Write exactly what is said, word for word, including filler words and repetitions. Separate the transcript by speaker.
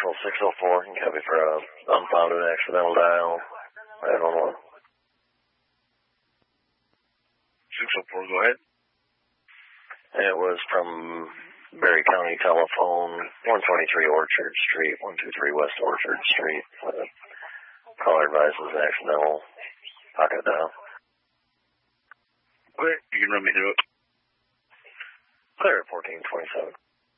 Speaker 1: Central six oh four, can copy for a unfounded accidental dial. I don't know.
Speaker 2: six oh four, go ahead.
Speaker 1: It was from Berry County Telephone, one twenty-three Orchard Street, one two three West Orchard Street. Uh, caller advises accidental pocket dial.
Speaker 2: Okay, you can run me through it.
Speaker 1: Clear at fourteen twenty-seven.